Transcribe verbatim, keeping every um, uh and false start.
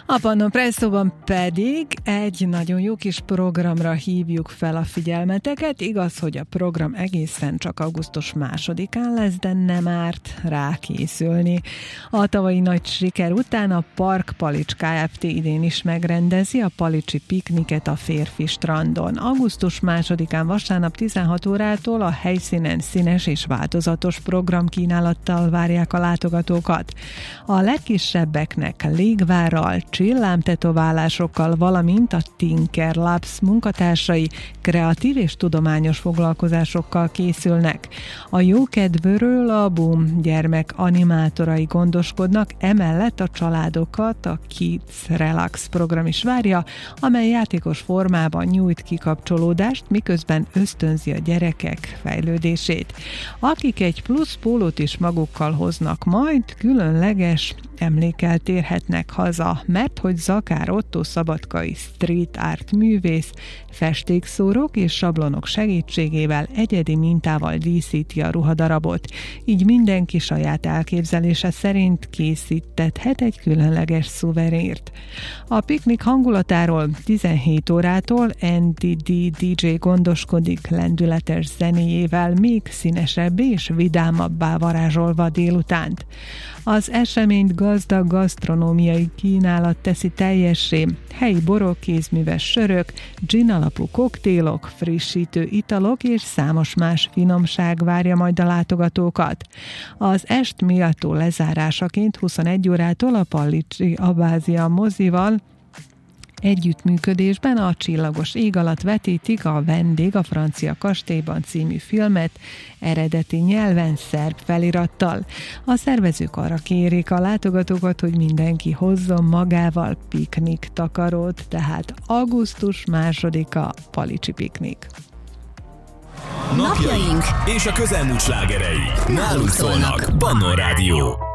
A Pannon Presszóban pedig egy nagyon jó kis programra hívjuk fel a figyelmeteket. Igaz, hogy a program egészen csak augusztus másodikán lesz, de nem árt rákészülni. A tavalyi nagy siker után a Park Palics Kft. Idén is megrendezi a Palicsi pikniket a Férfi strandon. augusztus másodikán vasárnap tizenhat órától a helyszínen színes és változatos programkínálattal várják a látogatókat. A legkisebbeknek légvárral, csillámtetoválásokkal, valamint a Tinker Labs munkatársai kreatív és tudományos foglalkozásokkal készülnek. A jókedvről a Boom gyermek animátorai gondoskodnak, emellett a családokat a Kids Relax program is várja, amely játékos formában nyújt kikapcsolódást, miközben ösztönzi a gyerekek fejlődését. Akik egy plusz pólót is magukkal hoznak majd, különleges emlékkel térhetnek haza, mert hogy Zakár Ottó szabadkai street art művész festékszórók és sablonok segítségével egyedi mintával díszíti a ruhadarabot, így mindenki saját elképzelése szerint készítethet egy különleges szuvenírt. A piknik hangulatáról tizenhét órától en dé dé dé dzsé gondoskodik lendületes zenéjével, még színesebbé és vidámabbá varázsolva délutánt. Az eseményt gazdag gasztronómiai kínálat teszi teljessé, helyi borok, kézműves sörök, gin alapú koktélok, frissítő italok és számos más finomság várja majd a látogatókat. Az est méltó lezárásaként huszonegy órától a Palicsi Abbázia mozival együttműködésben a Csillagos ég alatt vetítik a Vendég a francia kastélyban című filmet eredeti nyelven szerb felirattal. A szervezők arra kérik a látogatókat, hogy mindenki hozzon magával piknik takarót, tehát augusztus másodika Palicsi piknik. Napjaink és a közelmúlt slágerei nálunk szólnak. Pannon Rádió.